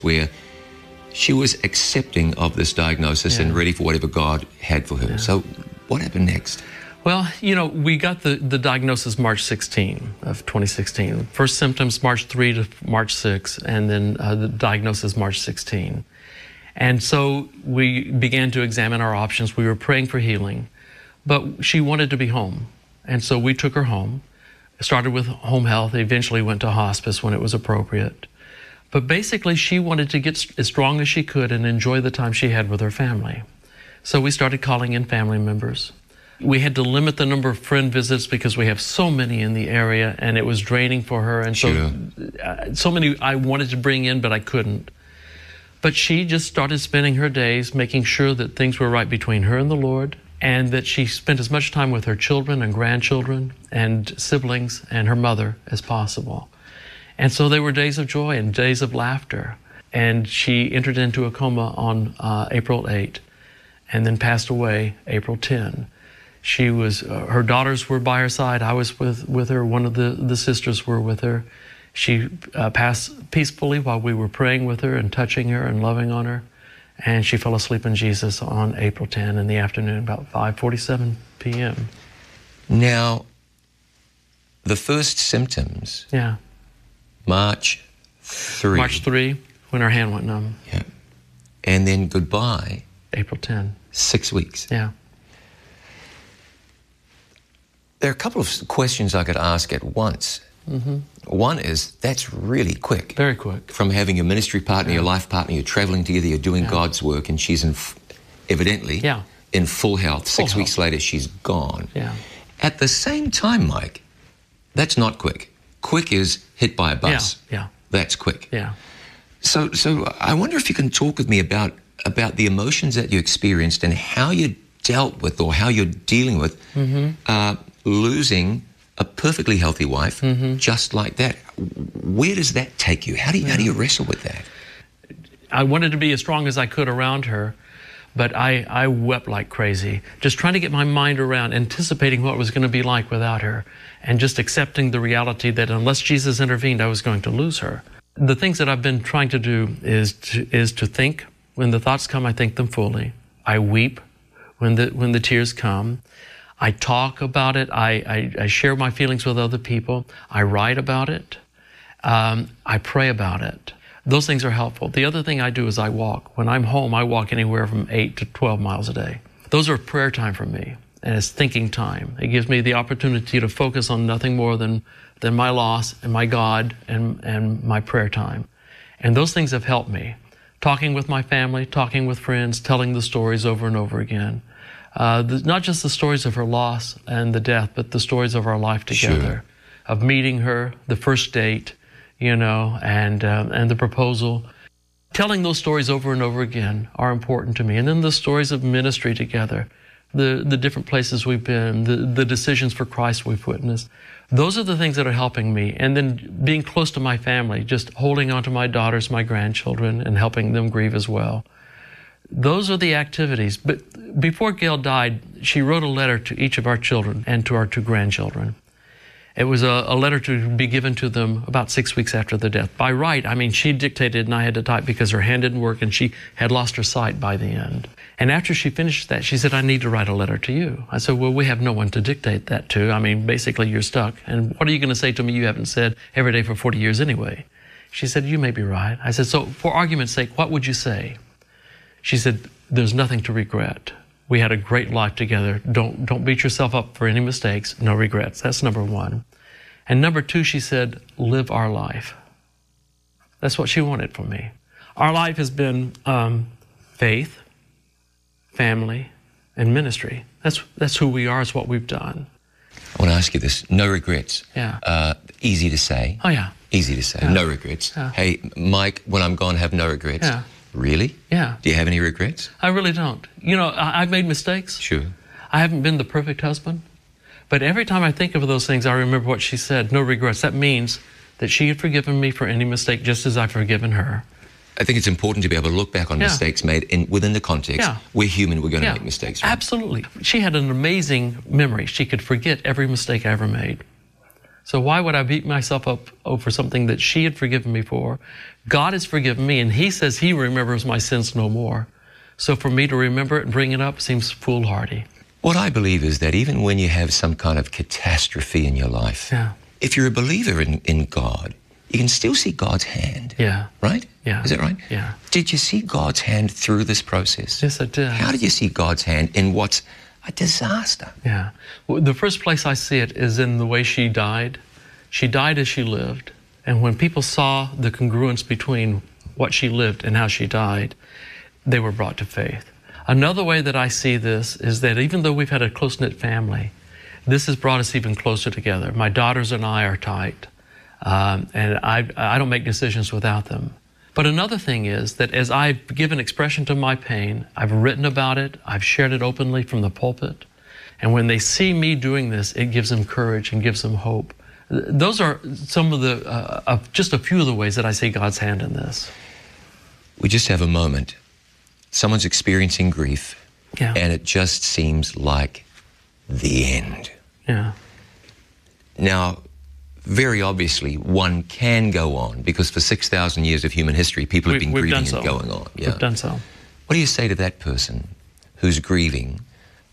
where she was accepting of this diagnosis and ready for whatever God had for her. So what happened next? Well, you know, we got the diagnosis March 16 of 2016. First symptoms March 3 to March 6, and then the diagnosis March 16. And so we began to examine our options. We were praying for healing, but she wanted to be home. And so we took her home, started with home health, eventually went to hospice when it was appropriate. But basically, she wanted to get as strong as she could and enjoy the time she had with her family. So we started calling in family members. We had to limit the number of friend visits because we have so many in the area, and it was draining for her. And so many I wanted to bring in, but I couldn't. But she just started spending her days making sure that things were right between her and the Lord, and that she spent as much time with her children and grandchildren and siblings and her mother as possible. And so they were days of joy and days of laughter. And she entered into a coma on April 8 and then passed away April 10. She was, her daughters were by her side. I was with her. One of the sisters were with her. She passed peacefully while we were praying with her and touching her and loving on her. And she fell asleep in Jesus on April 10 in the afternoon, about 5:47 p.m. Now, the first symptoms... Yeah. March 3. March 3, when her hand went numb. Yeah. And then goodbye. April 10. 6 weeks. Yeah. There are a couple of questions I could ask at once. One is, that's really quick. Very quick. From having your ministry partner, your life partner, you're traveling together, you're doing God's work, and she's evidently in full health. 6 weeks later, she's gone. Yeah. At the same time, Mike, that's not quick. Quick is hit by a bus. Yeah. That's quick. Yeah. So I wonder if you can talk with me about the emotions that you experienced and how you dealt with, or how you're dealing with losing a perfectly healthy wife just like that. Where does that take you? How do you wrestle with that? I wanted to be as strong as I could around her, but I wept like crazy, just trying to get my mind around anticipating what it was going to be like without her, and just accepting the reality that unless Jesus intervened, I was going to lose her. The things that I've been trying to do is to think. When the thoughts come, I think them fully. I weep when the tears come. I talk about it. I share my feelings with other people. I write about it. I pray about it. Those things are helpful. The other thing I do is I walk. When I'm home, I walk anywhere from 8 to 12 miles a day. Those are prayer time for me, and it's thinking time. It gives me the opportunity to focus on nothing more than my loss and my God and my prayer time. And those things have helped me. Talking with my family, talking with friends, telling the stories over and over again. Not just the stories of her loss and the death, but the stories of our life together, of meeting her, the first date, you know, and the proposal. Telling those stories over and over again are important to me. And then the stories of ministry together, the different places we've been, the decisions for Christ we've witnessed. Those are the things that are helping me. And then being close to my family, just holding on to my daughters, my grandchildren, and helping them grieve as well. Those are the activities. But before Gail died, she wrote a letter to each of our children and to our 2 grandchildren. It was a letter to be given to them about 6 weeks after the death. By right, I mean, she dictated and I had to type because her hand didn't work and she had lost her sight by the end. And after she finished that, she said, I need to write a letter to you. I said, well, we have no one to dictate that to. I mean, basically, you're stuck. And what are you going to say to me you haven't said every day for 40 years anyway? She said, you may be right. I said, so for argument's sake, what would you say? She said, there's nothing to regret. We had a great life together. Don't beat yourself up for any mistakes. No regrets. That's number 1. And number 2, she said, live our life. That's what she wanted from me. Our life has been faith, family, and ministry. That's who we are. It's what we've done. I want to ask you this. No regrets. Yeah. Easy to say. Oh, yeah. Easy to say. Yeah. No regrets. Yeah. Hey, Mike, when I'm gone, have no regrets. Yeah. Really? Yeah. Do you have any regrets? I really don't. You know, I've made mistakes. Sure. I haven't been the perfect husband. But every time I think of those things, I remember what she said, no regrets. That means that she had forgiven me for any mistake just as I've forgiven her. I think it's important to be able to look back on mistakes made within the context. Yeah. We're human, we're going to make mistakes. Right? Absolutely. She had an amazing memory. She could forget every mistake I ever made. So why would I beat myself up over something that she had forgiven me for? God has forgiven me, and he says he remembers my sins no more. So for me to remember it and bring it up seems foolhardy. What I believe is that even when you have some kind of catastrophe in your life, if you're a believer in God, you can still see God's hand. Yeah. Right? Yeah. Is that right? Yeah. Did you see God's hand through this process? Yes, I did. How did you see God's hand in what's a disaster? Yeah. Well, the first place I see it is in the way she died. She died as she lived. And when people saw the congruence between what she lived and how she died, they were brought to faith. Another way that I see this is that even though we've had a close-knit family, this has brought us even closer together. My daughters and I are tight, and I don't make decisions without them. But another thing is that as I've given expression to my pain, I've written about it, I've shared it openly from the pulpit, and when they see me doing this, it gives them courage and gives them hope. Those are some of the, just a few of the ways that I see God's hand in this. We just have a moment. Someone's experiencing grief, and it just seems like the end. Yeah. Now, very obviously, one can go on, because for 6,000 years of human history, people have been grieving and going on. Yeah. We've done so. What do you say to that person who's grieving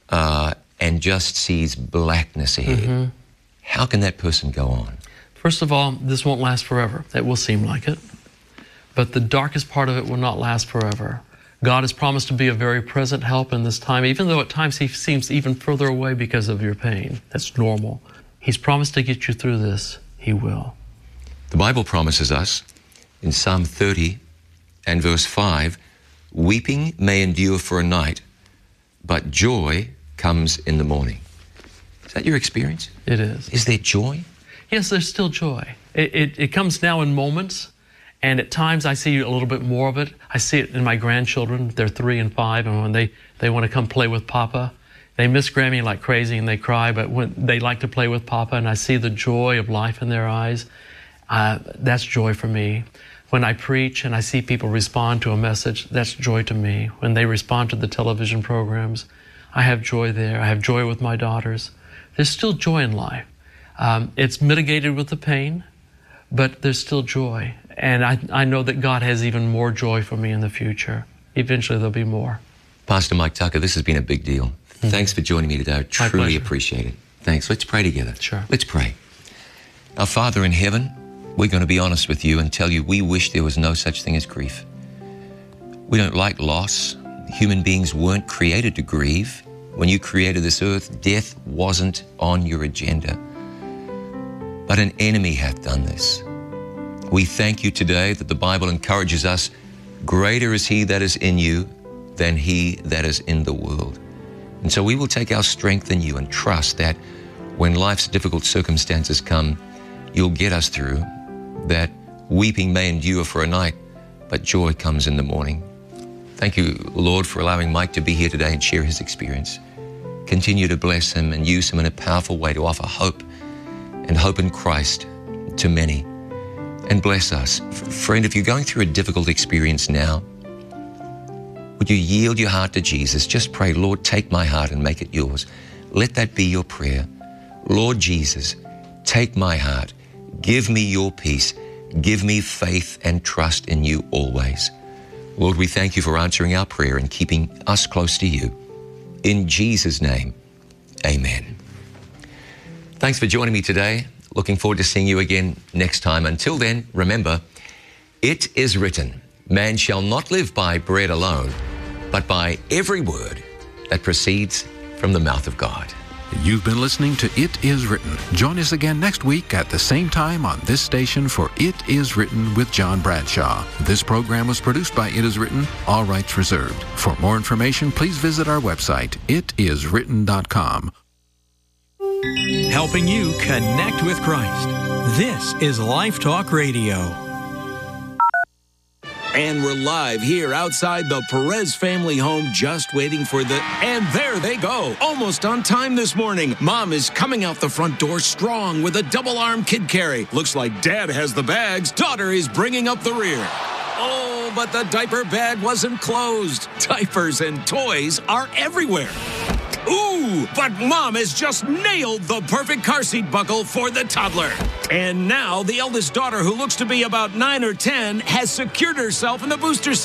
and just sees blackness ahead? Mm-hmm. How can that person go on? First of all, this won't last forever. It will seem like it. But the darkest part of it will not last forever. God has promised to be a very present help in this time, even though at times he seems even further away because of your pain. That's normal. He's promised to get you through this. He will. The Bible promises us in Psalm 30 and verse 5, weeping may endure for a night, but joy comes in the morning. Is that your experience? It is. Is there joy? Yes, there's still joy. It comes now in moments, and at times I see a little bit more of it. I see it in my grandchildren. They're 3 and 5, and when they want to come play with Papa, they miss Grammy like crazy and they cry, but when they like to play with Papa, and I see the joy of life in their eyes, that's joy for me. When I preach and I see people respond to a message, that's joy to me. When they respond to the television programs, I have joy there. I have joy with my daughters. There's still joy in life. It's mitigated with the pain, but there's still joy. And I know that God has even more joy for me in the future. Eventually there'll be more. Pastor Mike Tucker, this has been a big deal. Mm-hmm. Thanks for joining me today. I truly appreciate it. Thanks. Let's pray together. Sure. Let's pray. Our Father in heaven, we're going to be honest with you and tell you we wish there was no such thing as grief. We don't like loss. Human beings weren't created to grieve. When you created this earth, death wasn't on your agenda. But an enemy hath done this. We thank you today that the Bible encourages us, greater is he that is in you than he that is in the world. And so we will take our strength in you and trust that when life's difficult circumstances come, you'll get us through, that weeping may endure for a night, but joy comes in the morning. Thank you, Lord, for allowing Mike to be here today and share his experience. Continue to bless him and use him in a powerful way to offer hope and hope in Christ to many. And bless us. Friend, if you're going through a difficult experience now, would you yield your heart to Jesus? Just pray, Lord, take my heart and make it yours. Let that be your prayer. Lord Jesus, take my heart. Give me your peace. Give me faith and trust in you always. Lord, we thank you for answering our prayer and keeping us close to you. In Jesus' name, amen. Thanks for joining me today. Looking forward to seeing you again next time. Until then, remember, it is written, man shall not live by bread alone, but by every word that proceeds from the mouth of God. You've been listening to It Is Written. Join us again next week at the same time on this station for It Is Written with John Bradshaw. This program was produced by It Is Written, all rights reserved. For more information, please visit our website, itiswritten.com. Helping you connect with Christ. This is Life Talk Radio. And we're live here outside the Perez family home, just waiting for and there they go. Almost on time this morning. Mom is coming out the front door strong with a double-arm kid carry. Looks like Dad has the bags. Daughter is bringing up the rear. Oh, but the diaper bag wasn't closed. Diapers and toys are everywhere. Ooh, but Mom has just nailed the perfect car seat buckle for the toddler. And now the eldest daughter, who looks to be about 9 or 10, has secured herself in the booster seat.